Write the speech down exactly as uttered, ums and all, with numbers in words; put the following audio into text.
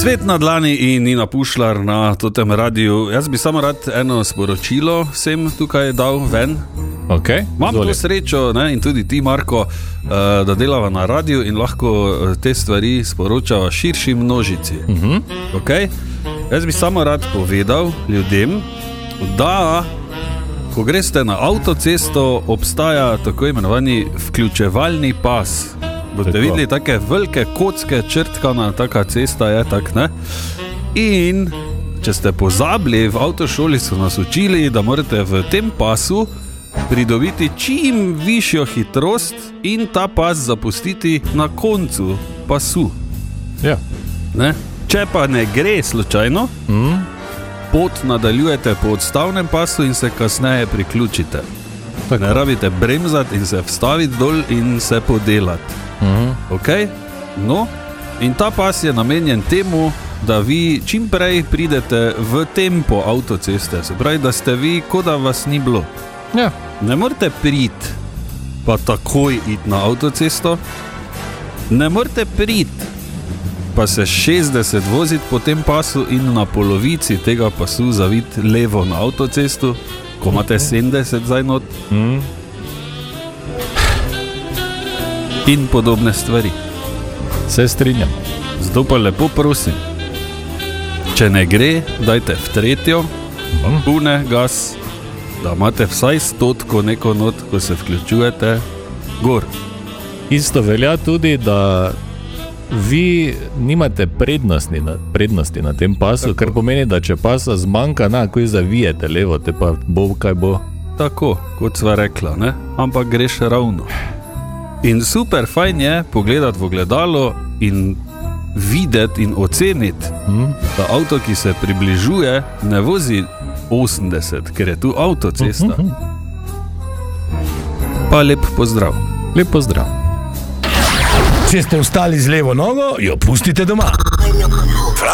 Svet na dlani in Nina Pušlar na totem radiju. Jaz bi samo rad eno sporočilo vsem tukaj dal ven. Okay, Imam to srečo, ne, in tudi ti, Marko, da delava na radiju in lahko te stvari sporočava širši množici. Uh-huh. Okay? Jaz bi samo rad povedal ljudem, da ko greste na avtocesto, obstaja tako imenovani vključevalni pas. Boste tako videli take velike kocke, črtkana, taka cesta je, tak, ne? In če ste pozabili, v avtošoli so nas učili, da morate v tem pasu pridobiti čim višjo hitrost in ta pas zapustiti na koncu pasu. Ja. Ne? Če pa ne gre slučajno, mm. pot nadaljujete po odstavnem pasu in se kasneje priključite. Tako. Ne rabite bremzati in se vstaviti dol in se podelati. Mm. Okay? No, in ta pas je namenjen temu, da vi čim prej pridete v tempo avtoceste. Se pravi, da ste vi, kot da vas ni bilo. Ja. Ne morete priti, pa takoj iti na avtocesto. Ne morete priti, pa se šestdeset voziti po tem pasu in na polovici tega pasu zaviti levo na avtocestu, ko imate sedemdeset zdaj not. Mm. In podobne stvari. Se strinjam. Zato pa lepo prosim, če ne gre, dajte v tretjo, Mm. pune gas, da imate vsaj stotko neko not, ko se vključujete gor. Isto velja tudi, da vi nimate prednosti na, prednosti na tem pasu, tako. Kar pomeni, da če pasa zmanjka, na, ko zavijete levo, te pa bo kaj bo. Tako, kot sva rekla, ne? Ampak greš ravno. In super fajn je pogledati v ogledalo in videti in oceniti, mm. da avto, ki se približuje, ne vozi osemdeset, ker je tu avtocesta. Mm-hmm. Pa lep pozdrav. Lep pozdrav. Če ste vstali z levo nogo, jo pustite doma.